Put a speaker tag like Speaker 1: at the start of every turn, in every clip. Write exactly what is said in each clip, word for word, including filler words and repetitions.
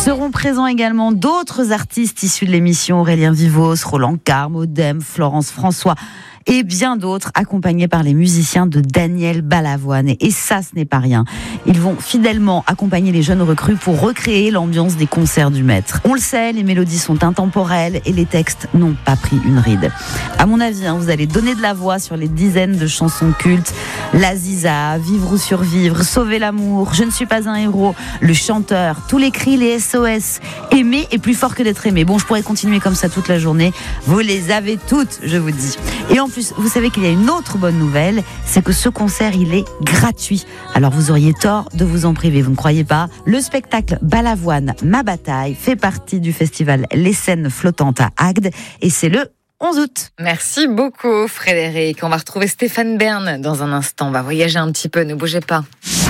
Speaker 1: Seront présents également d'autres artistes issus de l'émission, Aurélien Vivos, Roland Carme, Odem, Florence François et bien d'autres, accompagnés par les musiciens de Daniel Balavoine. Et ça, ce n'est pas rien. Ils vont fidèlement accompagner les jeunes recrues pour recréer l'ambiance des concerts du maître. On le sait, les mélodies sont intemporelles et les textes n'ont pas pris une ride. À mon avis, hein, vous allez donner de la voix sur les dizaines de chansons cultes. La Ziza, Vivre ou survivre, Sauver l'amour, Je ne suis pas un héros, Le chanteur, tous les cris, les S O S. Aimer est plus fort que d'être aimé. Bon, je pourrais continuer comme ça toute la journée. Vous les avez toutes, je vous dis. Et en plus, vous savez qu'il y a une autre bonne nouvelle, c'est que ce concert, il est gratuit. Alors vous auriez tort de vous en priver, vous ne croyez pas ? Le spectacle Balavoine, ma bataille, fait partie du festival Les Scènes Flottantes à Agde et c'est le onze août.
Speaker 2: Merci beaucoup Frédéric. On va retrouver Stéphane Bern dans un instant. On va voyager un petit peu, ne bougez pas.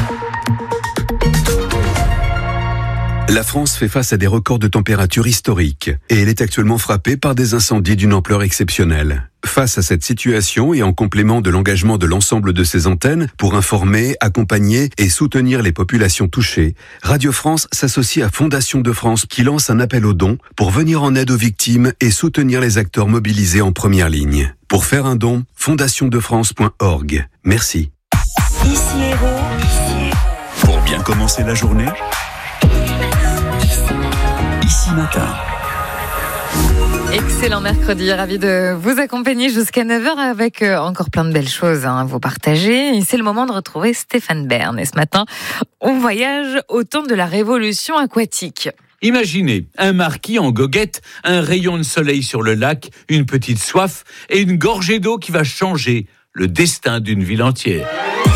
Speaker 3: La France fait face à des records de température historiques et elle est actuellement frappée par des incendies d'une ampleur exceptionnelle. Face à cette situation et en complément de l'engagement de l'ensemble de ses antennes pour informer, accompagner et soutenir les populations touchées, Radio France s'associe à Fondation de France qui lance un appel aux dons pour venir en aide aux victimes et soutenir les acteurs mobilisés en première ligne. Pour faire un don, fondation de france point org. Merci.
Speaker 4: Ici Héros.
Speaker 5: Pour bien commencer la journée, Ici Matin.
Speaker 2: Excellent mercredi, ravi de vous accompagner jusqu'à neuf heures avec encore plein de belles choses à vous partager. Et c'est le moment de retrouver Stéphane Bern. Et ce matin, on voyage au temps de la révolution aquatique.
Speaker 6: Imaginez un marquis en goguette, un rayon de soleil sur le lac, une petite soif et une gorgée d'eau qui va changer le destin d'une ville entière.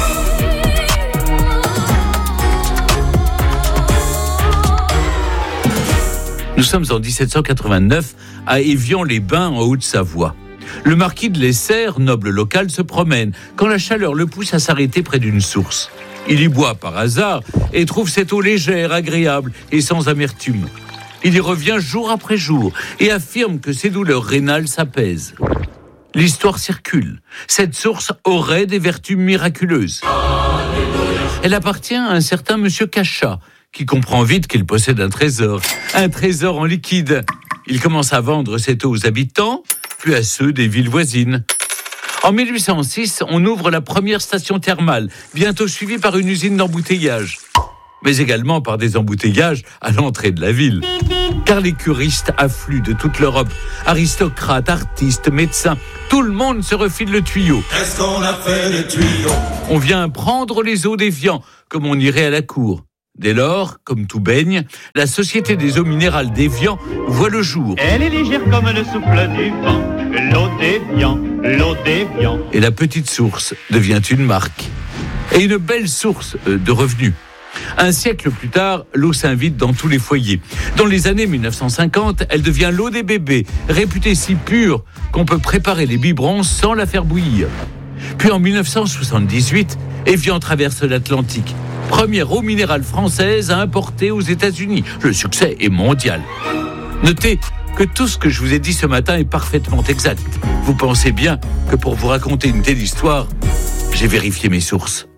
Speaker 6: Nous sommes en dix-sept cent quatre-vingt-neuf à Évian-les-Bains en Haute-Savoie. Le marquis de Lesser, noble local, se promène quand la chaleur le pousse à s'arrêter près d'une source. Il y boit par hasard et trouve cette eau légère, agréable et sans amertume. Il y revient jour après jour et affirme que ses douleurs rénales s'apaisent. L'histoire circule. Cette source aurait des vertus miraculeuses. Elle appartient à un certain monsieur Cachat, qui comprend vite qu'il possède un trésor, un trésor en liquide. Il commence à vendre cette eau aux habitants, puis à ceux des villes voisines. En mille huit cent six, on ouvre la première station thermale, bientôt suivie par une usine d'embouteillage, mais également par des embouteillages à l'entrée de la ville. Car les curistes affluent de toute l'Europe, aristocrates, artistes, médecins, tout le monde se refile le tuyau.
Speaker 7: Qu'est-ce qu'on a fait des tuyaux ?
Speaker 6: On vient prendre les eaux d'Évian, comme on irait à la cour. Dès lors, comme tout baigne, la Société des eaux minérales d'Évian voit le jour.
Speaker 8: Elle est légère comme le souffle du vent, l'eau d'Évian, l'eau d'Évian.
Speaker 6: Et la petite source devient une marque. Et une belle source de revenus. Un siècle plus tard, l'eau s'invite dans tous les foyers. Dans les années mille neuf cent cinquante, elle devient l'eau des bébés, réputée si pure qu'on peut préparer les biberons sans la faire bouillir. Puis en mille neuf cent soixante-dix-huit, Évian traverse l'Atlantique. Première eau minérale française à importer aux États-Unis. Le succès est mondial. Notez que tout ce que je vous ai dit ce matin est parfaitement exact. Vous pensez bien que pour vous raconter une telle histoire, j'ai vérifié mes sources.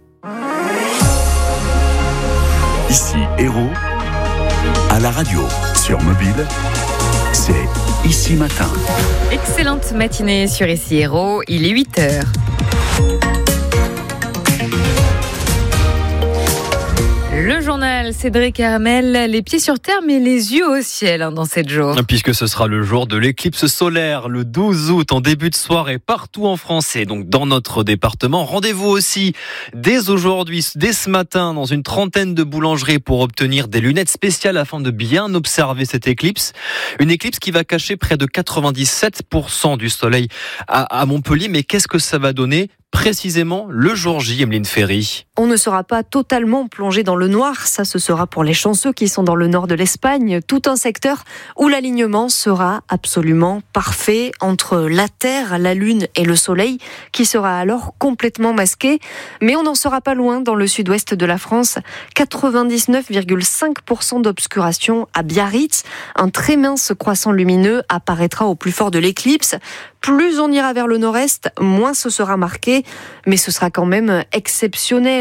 Speaker 5: Ici Héros, à la radio, sur mobile, c'est Ici Matin.
Speaker 2: Excellente matinée sur Ici Héros, il est huit heures. Le journal, Cédric Hermel, les pieds sur terre mais les yeux au ciel hein, dans cette journée.
Speaker 9: Puisque ce sera le jour de l'éclipse solaire, le douze août, en début de soirée, partout en France et donc dans notre département. Rendez-vous aussi dès aujourd'hui, dès ce matin, dans une trentaine de boulangeries pour obtenir des lunettes spéciales afin de bien observer cette éclipse. Une éclipse qui va cacher près de quatre-vingt-dix-sept pour cent du soleil à, à Montpellier. Mais qu'est-ce que ça va donner ? Précisément le jour J, Emeline Ferry.
Speaker 10: On ne sera pas totalement plongé dans le noir, ça ce sera pour les chanceux qui sont dans le nord de l'Espagne, tout un secteur où l'alignement sera absolument parfait entre la Terre, la Lune et le Soleil, qui sera alors complètement masqué. Mais on n'en sera pas loin dans le sud-ouest de la France, quatre-vingt-dix-neuf virgule cinq pour cent d'obscuration à Biarritz. Un très mince croissant lumineux apparaîtra au plus fort de l'éclipse. Plus on ira vers le nord-est, moins ce sera marqué, mais ce sera quand même exceptionnel.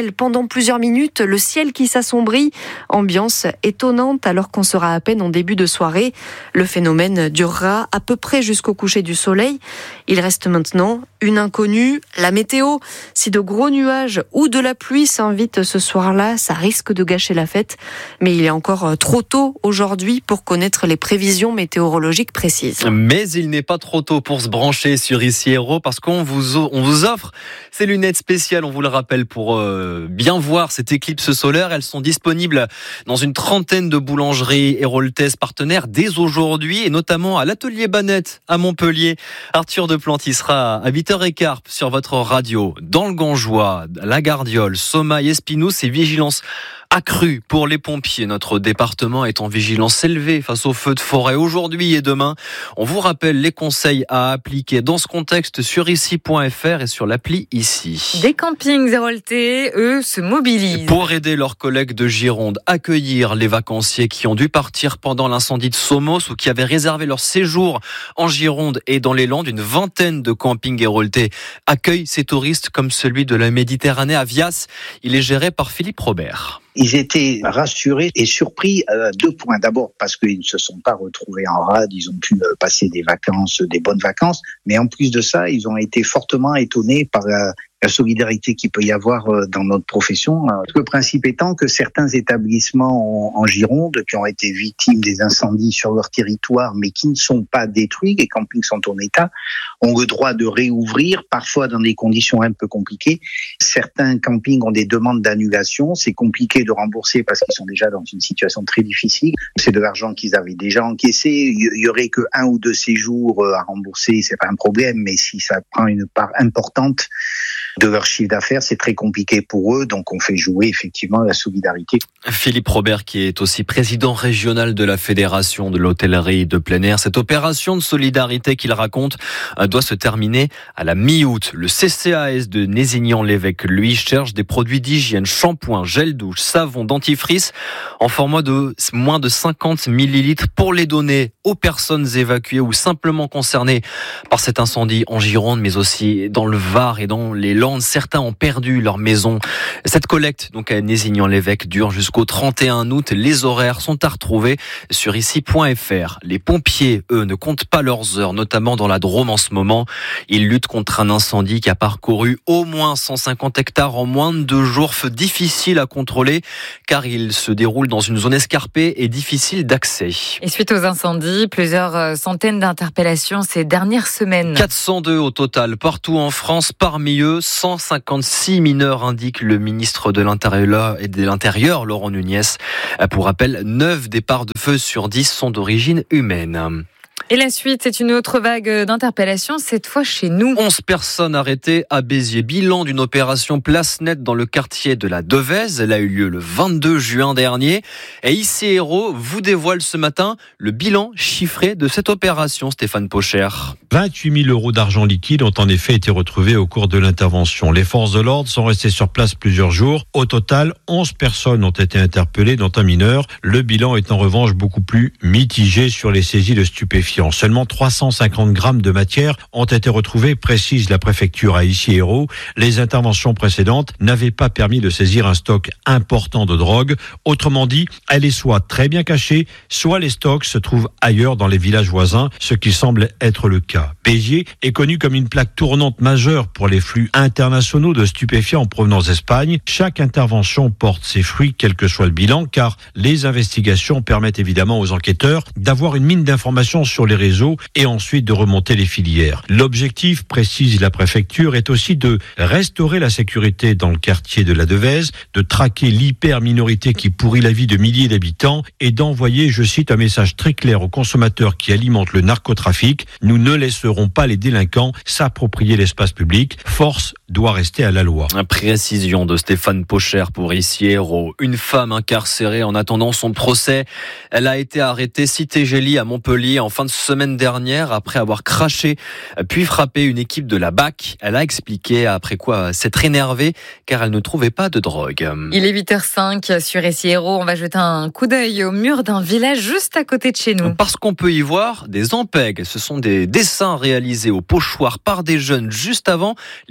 Speaker 10: gel pendant plusieurs minutes, le ciel qui s'assombrit. Ambiance étonnante alors qu'on sera à peine en début de soirée. Le phénomène durera à peu près jusqu'au coucher du soleil. Il reste maintenant une inconnue, la météo. Si de gros nuages ou de la pluie s'invitent ce soir-là, ça risque de gâcher la fête. Mais il est encore trop tôt aujourd'hui pour connaître les prévisions météorologiques précises.
Speaker 9: Mais il n'est pas trop tôt pour se brancher sur Ici Héros parce qu'on vous, on vous offre ces lunettes spéciales, on vous le rappelle, pour euh, bien voir cette éclipse solaire. Elles sont disponibles dans une trentaine de boulangeries héroltaises partenaires dès aujourd'hui et notamment à l'atelier Banette à Montpellier. Arthur Deplanty sera à huit heures quinze sur votre radio. Dans le Gangeois, la Gardiole, Sommail, Espinouse et vigilance accrue pour les pompiers. Notre département est en vigilance élevée face aux feux de forêt aujourd'hui et demain. On vous rappelle les conseils à appliquer dans ce contexte sur ici point f r et sur l'appli Ici.
Speaker 2: Des campings héroltais, eux, se mobilisent.
Speaker 9: Pour aider leurs collègues de Gironde, accueillir les vacanciers qui ont dû partir pendant l'incendie de Somos ou qui avaient réservé leur séjour en Gironde et dans les Landes, une vingtaine de campings héroltais accueillent ces touristes comme celui de la Méditerranée à Vias. Il est géré par Philippe Robert.
Speaker 11: Ils étaient rassurés et surpris à deux points. D'abord parce qu'ils ne se sont pas retrouvés en rade, ils ont pu passer des vacances, des bonnes vacances. Mais en plus de ça, ils ont été fortement étonnés par la, la solidarité qu'il peut y avoir dans notre profession. Le principe étant que certains établissements en, en Gironde qui ont été victimes des incendies sur leur territoire mais qui ne sont pas détruits, les campings sont en état, ont le droit de réouvrir, parfois dans des conditions un peu compliquées. Certains campings ont des demandes d'annulation, c'est compliqué de rembourser parce qu'ils sont déjà dans une situation très difficile. C'est de l'argent qu'ils avaient déjà encaissé. Il y aurait que un ou deux séjours à rembourser, c'est pas un problème, mais si ça prend une part importante de leur chiffre d'affaires, c'est très compliqué pour eux, donc on fait jouer effectivement la solidarité.
Speaker 9: Philippe Robert, qui est aussi président régional de la Fédération de l'hôtellerie de plein air. Cette opération de solidarité qu'il raconte doit se terminer à la mi-août. Le C C A S de Nézignan-l'Évêque, lui, cherche des produits d'hygiène, shampoing, gel douche, savon, dentifrice en format de moins de cinquante millilitres pour les donner aux personnes évacuées ou simplement concernées par cet incendie en Gironde, mais aussi dans le Var et dans les Landes. Certains ont perdu leur maison. Cette collecte, donc à Nézignan-l'Évêque, dure jusqu'au trente et un août. Les horaires sont à retrouver sur ici point f r. Les pompiers, eux, ne comptent pas leurs heures, notamment dans la Drôme en ce moment. Ils luttent contre un incendie qui a parcouru au moins cent cinquante hectares en moins de deux jours. Feu difficile à contrôler car il se déroule dans une zone escarpée et difficile d'accès.
Speaker 2: Et suite aux incendies, plusieurs centaines d'interpellations ces dernières semaines.
Speaker 9: quatre cent deux au total partout en France. Parmi eux, cent cinquante-six mineurs, indique le ministre de l'Intérieur et de l'Intérieur, Laurent Nunez. Pour rappel, neuf départs de feu sur dix sont d'origine humaine.
Speaker 2: Et la suite, c'est une autre vague d'interpellations, cette fois chez nous.
Speaker 9: onze personnes arrêtées à Béziers. Bilan d'une opération place nette dans le quartier de la Devèze. Elle a eu lieu le vingt-deux juin dernier. Et Ici Héros vous dévoile ce matin le bilan chiffré de cette opération, Stéphane Pocher.
Speaker 12: vingt-huit mille euros d'argent liquide ont en effet été retrouvés au cours de l'intervention. Les forces de l'ordre sont restées sur place plusieurs jours. Au total, onze personnes ont été interpellées, dont un mineur. Le bilan est en revanche beaucoup plus mitigé sur les saisies de stupéfiants. Seulement trois cent cinquante grammes de matière ont été retrouvés, précise la préfecture à Ici Héros. Les interventions précédentes n'avaient pas permis de saisir un stock important de drogue. Autrement dit, elle est soit très bien cachée, soit les stocks se trouvent ailleurs dans les villages voisins, ce qui semble être le cas. Béziers est connu comme une plaque tournante majeure pour les flux internationaux de stupéfiants en provenance d'Espagne. Chaque intervention porte ses fruits, quel que soit le bilan, car les investigations permettent évidemment aux enquêteurs d'avoir une mine d'informations sur les réseaux et ensuite de remonter les filières. L'objectif, précise la préfecture, est aussi de restaurer la sécurité dans le quartier de la Devèze, de traquer l'hyper-minorité qui pourrit la vie de milliers d'habitants et d'envoyer, je cite, un message très clair aux consommateurs qui alimentent le narcotrafic. Nous ne laisserons pas les délinquants s'approprier l'espace public. Force doit rester à la loi.
Speaker 9: Précision de Stéphane Pocher pour Ici Héros. Une femme incarcérée en attendant son procès. Elle a été arrêtée cité Gély à Montpellier en fin de semaine dernière après avoir craché puis frappé une équipe de la B A C. Elle a expliqué après quoi s'être énervée car elle ne trouvait pas de drogue.
Speaker 2: Il est huit heures cinq sur Ici Héros. On va jeter un coup d'œil au mur d'un village juste à côté de chez nous.
Speaker 9: Parce qu'on peut y voir des ampègues. Ce sont des dessins réalisés au pochoir par des jeunes juste avant les fêtes vaudoises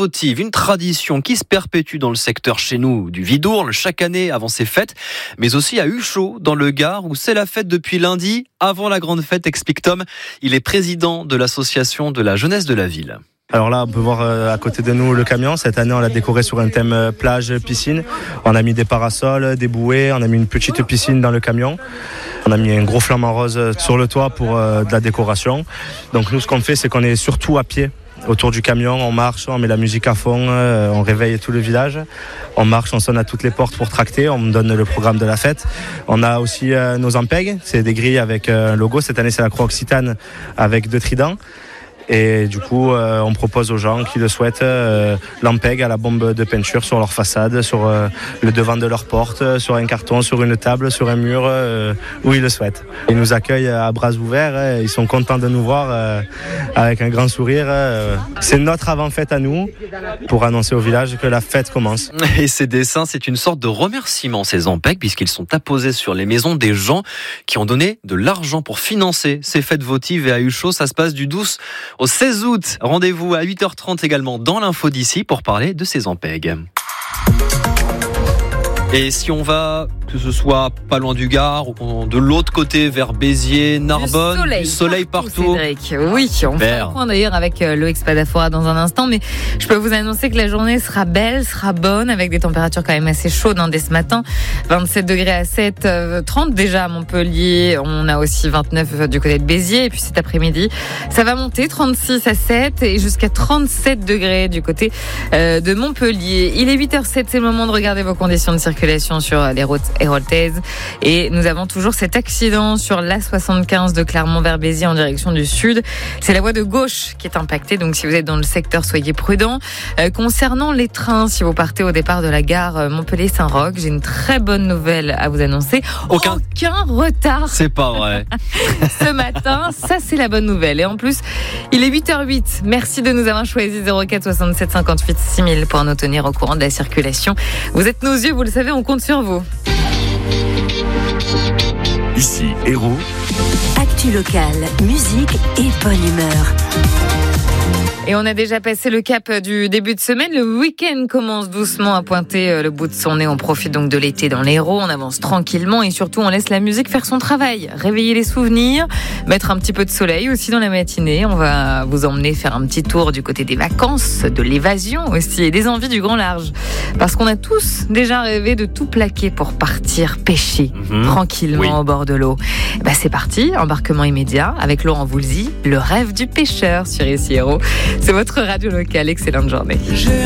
Speaker 9: votive, une tradition qui se perpétue dans le secteur chez nous du Vidourle chaque année avant ces fêtes, mais aussi à Huchot dans le Gard où c'est la fête depuis lundi avant la grande fête, explique Tom. Il est président de l'association de la jeunesse de la ville.
Speaker 13: Alors là, on peut voir euh, à côté de nous le camion. Cette année, on l'a décoré sur un thème euh, plage-piscine. On a mis des parasols, des bouées, on a mis une petite piscine dans le camion. On a mis un gros flamant rose sur le toit pour euh, de la décoration. Donc nous, ce qu'on fait, c'est qu'on est surtout à pied autour du camion. On marche, on met la musique à fond, euh, on réveille tout le village. On marche, on sonne à toutes les portes pour tracter. On donne le programme de la fête. On a aussi euh, nos ampègues. C'est des grilles avec euh, un logo. Cette année, c'est la Croix Occitane avec deux tridents. Et du coup, euh, on propose aux gens qui le souhaitent euh, l'ampeg à la bombe de peinture sur leur façade, sur euh, le devant de leur porte, sur un carton, sur une table, sur un mur, euh, où ils le souhaitent. Ils nous accueillent à bras ouverts, euh, ils sont contents de nous voir euh, avec un grand sourire. Euh. C'est notre avant-fête à nous pour annoncer au village que la fête commence.
Speaker 9: Et ces dessins, c'est une sorte de remerciement, ces ampegs, puisqu'ils sont apposés sur les maisons des gens qui ont donné de l'argent pour financer ces fêtes votives. Et à Huchot, ça se passe du douze au seize août, rendez-vous à huit heures trente également dans l'info d'ici pour parler de ces ampegs. Et si on va, que ce soit pas loin du Gard ou de l'autre côté vers Béziers, Narbonne,
Speaker 2: du soleil,
Speaker 9: du soleil partout.
Speaker 2: partout. Cédric, oui, on fait un point d'ailleurs avec Loïc Spadafora dans un instant, mais je peux vous annoncer que la journée sera belle, sera bonne, avec des températures quand même assez chaudes hein, dès ce matin. vingt-sept degrés à sept, trente déjà à Montpellier, on a aussi vingt-neuf du côté de Béziers, et puis cet après-midi, ça va monter trente-six à sept et jusqu'à trente-sept degrés du côté euh, de Montpellier. Il est huit heures zéro sept, c'est le moment de regarder vos conditions de circulation sur les routes héroltaises. Et nous avons toujours cet accident sur l'A soixante-quinze de Clermont vers Béziers en direction du sud. C'est la voie de gauche qui est impactée, donc si vous êtes dans le secteur, soyez prudents. Euh, concernant les trains, si vous partez au départ de la gare Montpellier-Saint-Roch, j'ai une très bonne nouvelle à vous annoncer. Aucun, Aucun retard.
Speaker 9: C'est pas vrai.
Speaker 2: Ce matin, ça c'est la bonne nouvelle. Et en plus, il est huit heures huit. Merci de nous avoir choisi zéro quatre soixante-sept cinquante-huit six mille pour nous tenir au courant de la circulation. Vous êtes nos yeux, vous le savez, on compte sur vous.
Speaker 5: Ici, Héros.
Speaker 4: Actu locale, musique et bonne humeur.
Speaker 2: Et on a déjà passé le cap du début de semaine. Le week-end commence doucement à pointer le bout de son nez. On profite donc de l'été dans l'Hérault. On avance tranquillement et surtout on laisse la musique faire son travail. Réveiller les souvenirs, mettre un petit peu de soleil aussi dans la matinée. On va vous emmener faire un petit tour du côté des vacances, de l'évasion aussi et des envies du grand large. Parce qu'on a tous déjà rêvé de tout plaquer pour partir pêcher mmh. tranquillement oui. au bord de l'eau. Bah c'est parti, embarquement immédiat avec Laurent Voulzy, le rêve du pêcheur sur Ici Héros. C'est votre radio locale. Excellente journée.